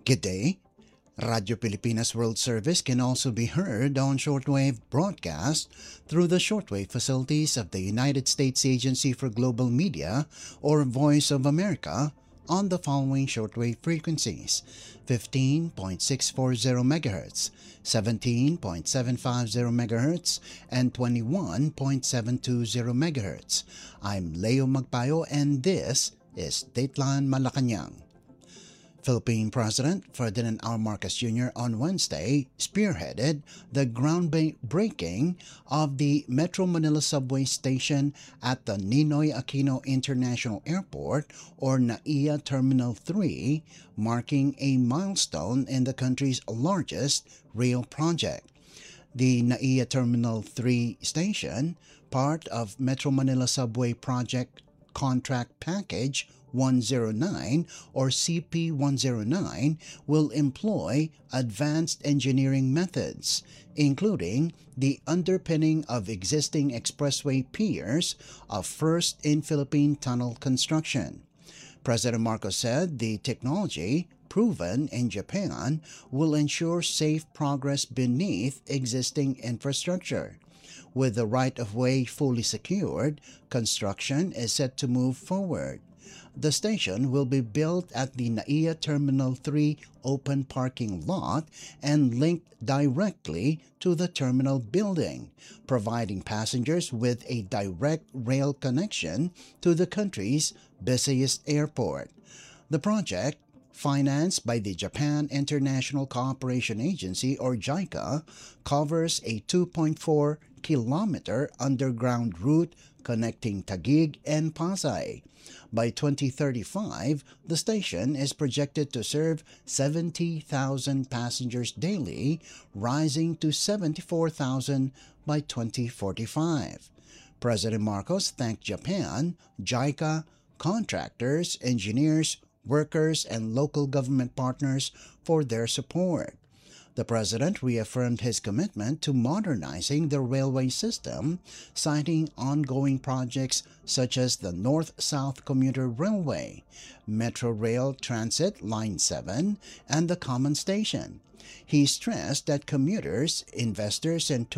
Good day. Radio Pilipinas World Service can also be heard on shortwave broadcast through the shortwave facilities of the United States Agency for Global Media or Voice of America on the following shortwave frequencies: 15.640 MHz, 17.750 MHz, and 21.720 MHz. I'm Leo Magpayo and this is Dateline Malacanang. Philippine President Ferdinand R. Marcos Jr. on Wednesday spearheaded the groundbreaking of the Metro Manila subway station at the Ninoy Aquino International Airport or NAIA Terminal 3, marking a milestone in the country's largest rail project. The NAIA Terminal 3 station, part of Metro Manila Subway Project Contract Package 109 or CP109, will employ advanced engineering methods, including the underpinning of existing expressway piers of first-in-Philippine tunnel construction. President Marcos said the technology, proven in Japan, will ensure safe progress beneath existing infrastructure. With the right-of-way fully secured, construction is set to move forward. The station will be built at the NAIA Terminal 3 open parking lot and linked directly to the terminal building, providing passengers with a direct rail connection to the country's busiest airport. The project, financed by the Japan International Cooperation Agency or JICA, covers a 2.4-kilometer underground route connecting Taguig and Pasay. By 2035, the station is projected to serve 70,000 passengers daily, rising to 74,000 by 2045. President Marcos thanked Japan, JICA, contractors, engineers, workers, and local government partners for their support. The president reaffirmed his commitment to modernizing the railway system, citing ongoing projects such as the North-South Commuter Railway, Metro Rail Transit Line 7, and the Common Station. He stressed that commuters, investors, and